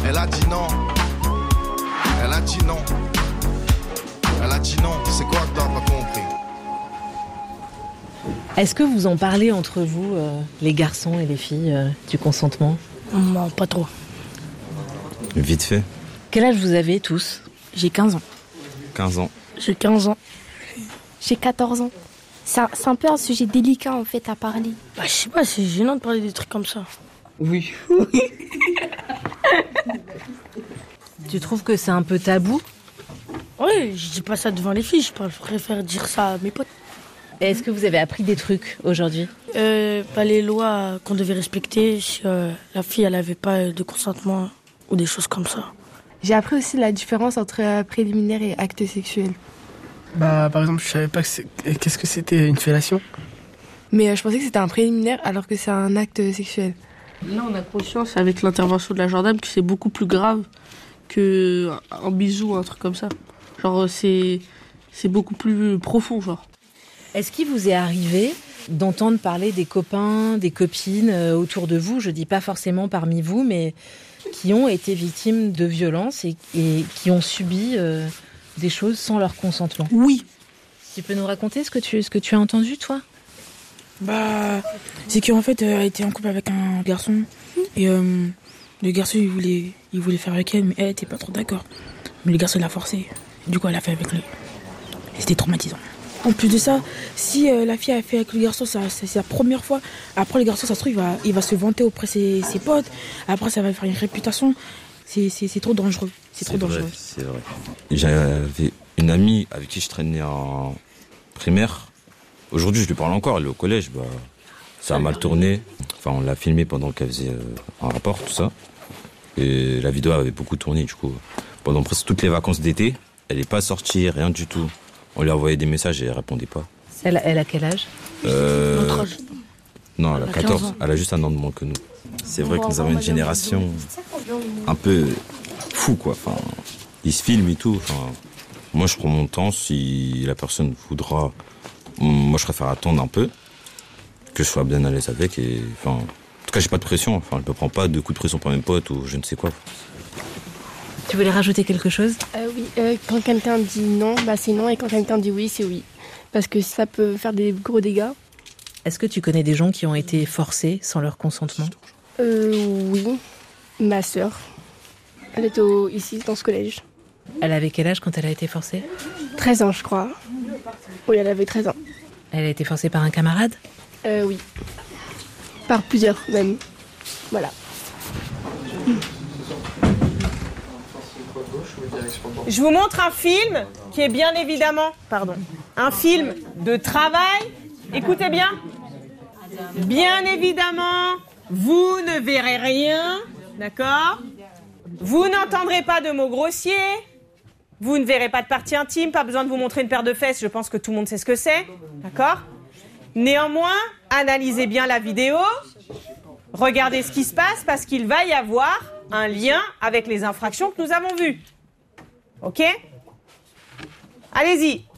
Elle a dit non. Elle a dit non. Elle a dit non. C'est quoi que t'as pas compris? Est-ce que vous en parlez entre vous, les garçons et les filles, du consentement? Non, pas trop. Vite fait. Quel âge vous avez tous? J'ai 15 ans. 15 ans. J'ai 15 ans. J'ai 14 ans. C'est un peu un sujet délicat en fait à parler. Bah, je sais pas, c'est gênant de parler des trucs comme ça. Oui. Tu trouves que c'est un peu tabou? Oui, je dis pas ça devant les filles, je préfère dire ça à mes potes. Et est-ce que vous avez appris des trucs aujourd'hui? Les lois qu'on devait respecter si la fille elle avait pas de consentement ou des choses comme ça. J'ai appris aussi la différence entre préliminaire et acte sexuel. Bah, par exemple, je savais pas qu'est-ce que c'était une fellation. Mais je pensais que c'était un préliminaire alors que c'est un acte sexuel. Là, on a conscience avec l'intervention de la gendarme que c'est beaucoup plus grave qu'un bisou ou un truc comme ça. Genre, c'est beaucoup plus profond, genre. Est-ce qu'il vous est arrivé d'entendre parler des copains, des copines autour de vous, je dis pas forcément parmi vous, mais qui ont été victimes de violences et qui ont subi des choses sans leur consentement? Oui. Tu peux nous raconter ce que tu as entendu, toi? Bah, c'est qu'en fait, elle était en couple avec un garçon. Et le garçon, il voulait faire avec elle, mais elle était pas trop d'accord. Mais le garçon l'a forcé. Du coup, elle a fait avec lui. Et c'était traumatisant. En plus de ça, si la fille a fait avec le garçon, c'est la première fois. Après, le garçon, ça se trouve, il va se vanter auprès de ses potes. Après, ça va faire une réputation. C'est trop dangereux. C'est trop dangereux. C'est vrai. J'avais une amie avec qui je traînais en primaire. Aujourd'hui, je lui parle encore. Elle est au collège. Bah, ça a mal tourné. Enfin, on l'a filmé pendant qu'elle faisait un rapport, tout ça. Et la vidéo avait beaucoup tourné, du coup. Pendant presque toutes les vacances d'été, elle n'est pas sortie, rien du tout. On lui a envoyé des messages et elle répondait pas. Elle a quel âge? Non, elle a 14. Elle a juste un an de moins que nous. C'est vrai que nous avons une génération un peu fou, quoi. Enfin, ils se filment et tout. Enfin, moi, je prends mon temps. Si la personne voudra, moi, je préfère attendre un peu, que je sois bien à l'aise avec. Et, enfin, en tout cas, j'ai pas de pression. Enfin, je ne prends pas de coups de pression par mes potes ou je ne sais quoi. Tu voulais rajouter quelque chose? Oui, quand quelqu'un dit non, bah c'est non, et quand quelqu'un dit oui, c'est oui. Parce que ça peut faire des gros dégâts. Est-ce que tu connais des gens qui ont été forcés sans leur consentement? Oui, ma sœur. Elle est ici, dans ce collège. Elle avait quel âge quand elle a été forcée? 13 ans, je crois. Oui, elle avait 13 ans. Elle a été forcée par un camarade? Oui. Par plusieurs, même. Voilà. Je vous montre un film qui est bien évidemment, un film de travail. Écoutez bien. Bien évidemment, vous ne verrez rien, d'accord? Vous n'entendrez pas de mots grossiers. Vous ne verrez pas de partie intime. Pas besoin de vous montrer une paire de fesses. Je pense que tout le monde sait ce que c'est, d'accord? Néanmoins, analysez bien la vidéo. Regardez ce qui se passe parce qu'il va y avoir un lien avec les infractions que nous avons vues. Ok? Allez-y.